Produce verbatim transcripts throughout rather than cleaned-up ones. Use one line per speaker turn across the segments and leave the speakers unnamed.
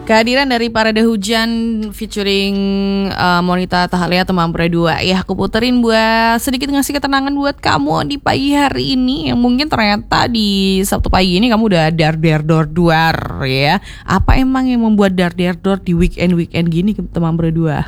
Kehadiran dari Parade Hujan featuring uh, Monita Tahalia teman dua. Ya aku puterin buat sedikit ngasih ketenangan buat kamu di pagi hari ini. Yang mungkin ternyata di Sabtu pagi ini kamu udah dar der dor duar ya. Apa emang yang membuat dar der dor di weekend-weekend gini teman dua?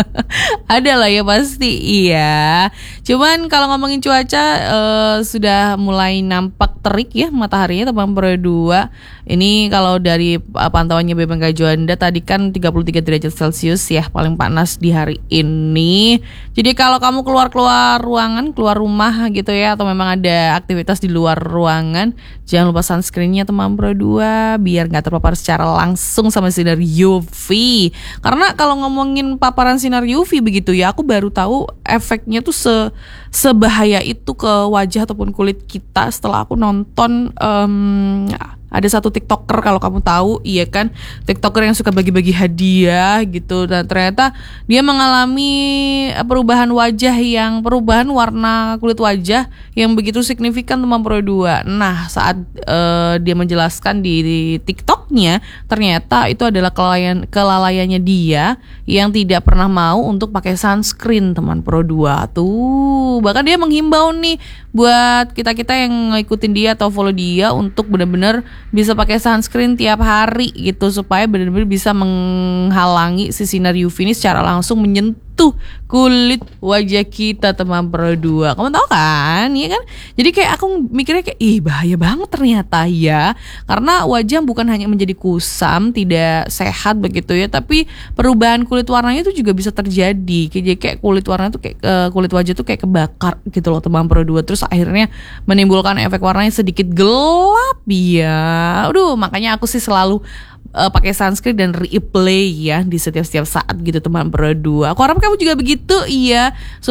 Ada lah ya pasti iya. Cuman kalau ngomongin cuaca uh, sudah mulai nampak terik ya mataharinya teman dua. Ini kalau dari uh, pantauannya B B M K Juanda tadi kan tiga puluh tiga derajat Celcius ya paling panas di hari ini. Jadi kalau kamu keluar-keluar ruangan, keluar rumah gitu ya, atau memang ada aktivitas di luar ruangan, jangan lupa sunscreennya teman dua biar gak terpapar secara langsung sama sinar U V. Karena kalau ngomongin paparan sinar U V begitu ya, aku baru tahu efeknya tuh se sebahaya itu ke wajah ataupun kulit kita setelah aku nonton um, ada satu TikToker kalau kamu tahu, iya kan, TikToker yang suka bagi-bagi hadiah gitu, dan ternyata dia mengalami perubahan wajah yang perubahan warna kulit wajah yang begitu signifikan teman dua. Nah saat uh, dia menjelaskan di, di TikToknya, ternyata itu adalah kelalaian kelalaiannya dia yang tidak pernah mau untuk pakai sunscreen teman dua tuh. Bahkan dia menghimbau nih buat kita-kita yang ngikutin dia atau follow dia untuk benar-benar bisa pakai sunscreen tiap hari gitu, supaya benar-benar bisa menghalangi si sinar U V ini secara langsung menyentuh kulit wajah kita teman dua. Kamu tahu kan? Iya kan? Jadi kayak aku mikirnya kayak ih bahaya banget ternyata ya. Karena wajah bukan hanya menjadi kusam, tidak sehat begitu ya, tapi perubahan kulit warnanya itu juga bisa terjadi. Kayak kayak kulit warna tuh kayak uh, kulit wajah tuh kayak kebakar gitu loh teman dua. Terus akhirnya menimbulkan efek warnanya sedikit gelap ya. Aduh, makanya aku sih selalu uh, pakai sunscreen dan replay ya di setiap-setiap saat gitu teman dua. Aku harap kamu juga begitu iya,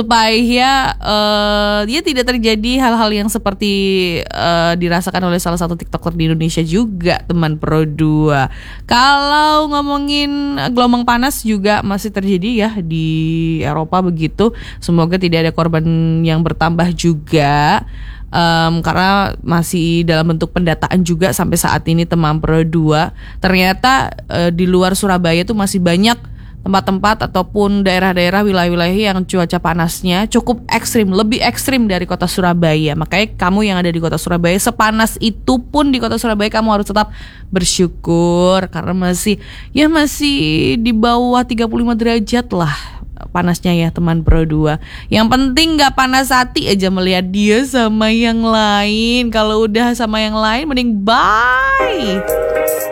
supaya uh, dia tidak terjadi hal-hal yang seperti uh, dirasakan oleh salah satu TikToker di Indonesia juga teman dua. Kalau ngomongin gelombang panas juga masih terjadi ya di Eropa begitu. Semoga tidak ada korban yang bertambah juga. Um, karena masih dalam bentuk pendataan juga sampai saat ini teman dua. Ternyata uh, di luar Surabaya tuh masih banyak tempat-tempat ataupun daerah-daerah wilayah-wilayah yang cuaca panasnya cukup ekstrim, lebih ekstrim dari kota Surabaya. Makanya kamu yang ada di kota Surabaya, sepanas itu pun di kota Surabaya kamu harus tetap bersyukur karena masih ya masih di bawah tiga puluh lima derajat lah panasnya ya teman dua. Yang penting gak panas hati aja melihat dia sama yang lain. Kalau udah sama yang lain mending bye.